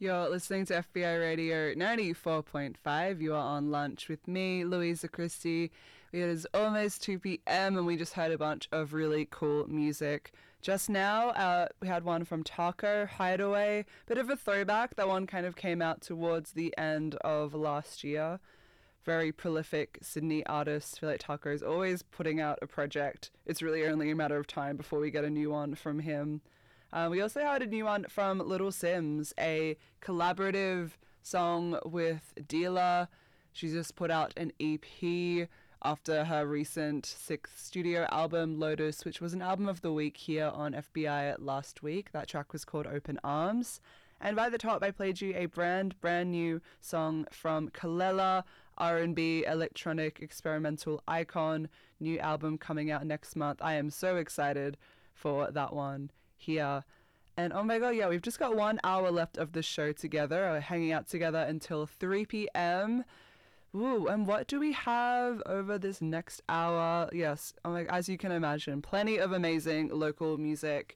You're listening to FBI Radio 94.5. You are on lunch with me, Louisa Christie. It is almost 2 p.m. and we just heard a bunch of really cool music. Just now, we had one from Taco, Hideaway. Bit of a throwback. That one kind of came out towards the end of last year. Very prolific Sydney artist. I feel like Taco is always putting out a project. It's really only a matter of time before we get a new one from him. We also had a new one from Little Sims, a collaborative song with Dealer. She's just put out an EP after her recent 6th studio album, Lotus, which was an album of the week here on FBI last week. That track was called Open Arms. And by the top, I played you a brand new song from Kalela, R&B, electronic, experimental icon. New album coming out next month. I am so excited for that one here. And oh my god, yeah, we've just got 1 hour left of the show together. We're hanging out together until 3 p.m. Ooh, and what do we have over this next hour? Yes, as you can imagine, plenty of amazing local music.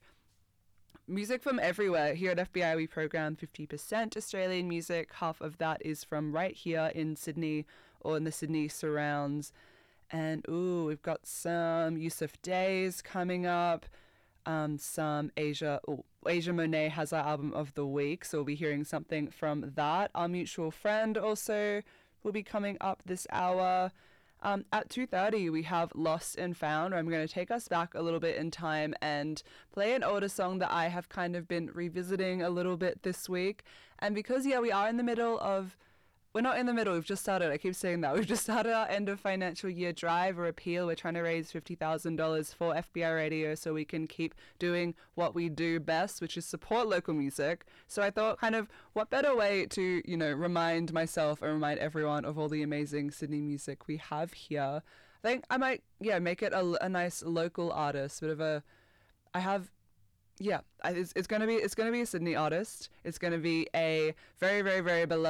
Music from everywhere. Here at FBI, we program 50% Australian music. Half of that is from right here in Sydney or in the Sydney surrounds. And ooh, we've got some Yusuf Days coming up. Some Asia Monet has our album of the week, so we'll be hearing something from that. Our mutual friend also will be coming up this hour. At 2:30 we have Lost and Found, where I'm going to take us back a little bit in time and play an older song that I have kind of been revisiting a little bit this week. And because, we are in the middle of... We're not in the middle, we've just started. I keep saying that. We've just started our end of financial year drive or appeal. We're trying to raise $50,000 for FBI Radio so we can keep doing what we do best, which is support local music. So I thought, what better way to, remind myself and remind everyone of all the amazing Sydney music we have here. I think I might, make it a nice local artist, it's going to be a Sydney artist. It's going to be a very, very, very beloved